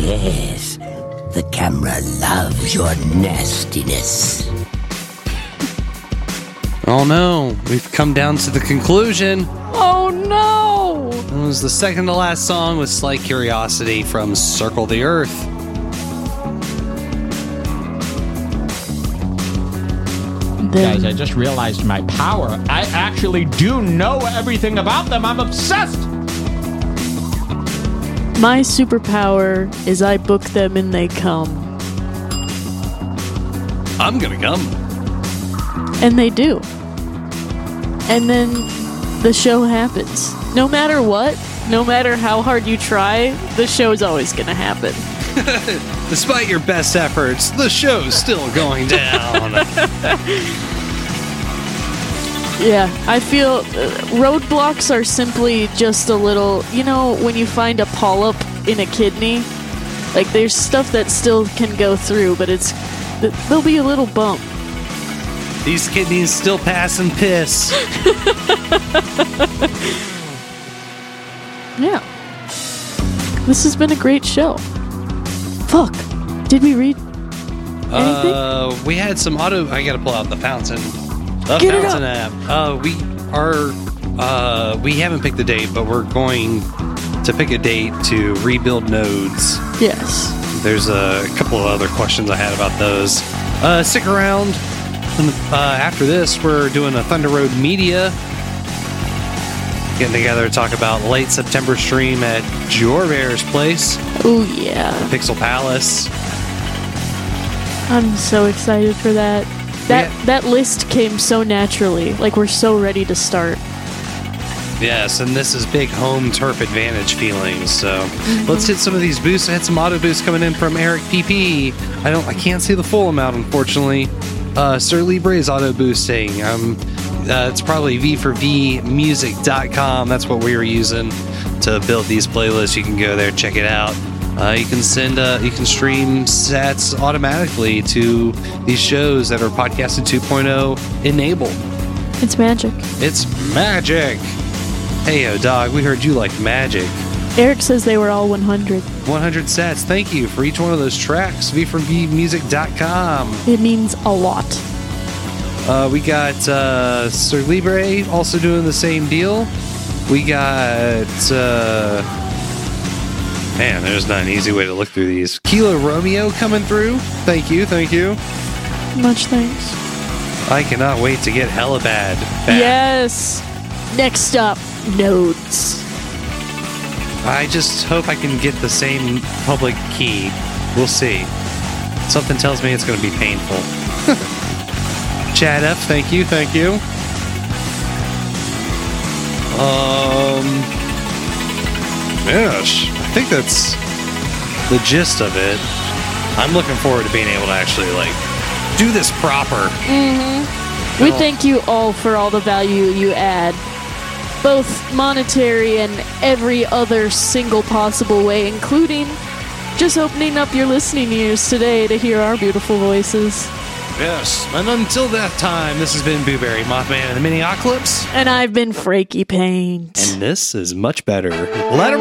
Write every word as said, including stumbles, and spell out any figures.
yes. The camera loves your nastiness. Oh no, we've come down to the conclusion. Oh no! It was the second to last song with Slight Curiosity from Circle the Earth. Then, Guys, I just realized my power. I actually do know everything about them. I'm obsessed. my superpower is I book them and they come. I'm gonna come. And they do. And then the show happens. No matter what, no matter how hard you try, the show's always gonna happen. Despite your best efforts, the show's still going down. Yeah, I feel uh, roadblocks are simply just a little, you know, when you find a polyp in a kidney, like there's stuff that still can go through, but it's, there'll be a little bump. These kidneys still pass and piss. Yeah. This has been a great show. Fuck. Did we read anything? Uh, we had some auto. I gotta pull out the fountain. The Get it fountain app. Uh, we are. Uh, we haven't picked the date, but we're going to pick a date to rebuild nodes. Yes. There's a couple of other questions I had about those. Uh, stick around. Uh, after this, we're doing a Thunder Road Media. Getting together to talk about late September stream at Jorbear's place. Oh, yeah. Pixel Palace. I'm so excited for that. That Yeah. that list came so naturally. Like, we're so ready to start. Yes, and this is big home turf advantage feelings. So let's hit some of these boosts. I had some auto boosts coming in from Eric P P. I don't, I can't see the full amount, unfortunately. Uh, Sir Libre is auto boosting. Um, uh, it's probably V for V music dot com. That's what we were using to build these playlists. You can go there, check it out. Uh, you can send, uh, you can stream sats automatically to these shows that are Podcasted two point oh enabled. It's magic. It's magic. Hey, yo, dog, we heard you like magic. Eric says they were all one hundred. one hundred sats. Thank you for each one of those tracks. V for V music dot com. It means a lot. Uh, we got uh, Sir Libre also doing the same deal. We got... Uh, man, there's not an easy way to look through these. Kilo Romeo coming through. Thank you, thank you. Much thanks. I cannot wait to get hella bad. back. Yes. Next up, nodes. I just hope I can get the same public key. We'll see. Something tells me it's going to be painful. Chad F, thank you, thank you. Um, yes, I think that's the gist of it. I'm looking forward to being able to actually, like, do this proper. We thank you all for all the value you add, both monetary and every other single possible way, including just opening up your listening ears today to hear our beautiful voices. Yes, and until that time, this has been Booberry, Mothman, and the Mini-Oclips. And I've been Fraky Paint. And this is much better. Let 'em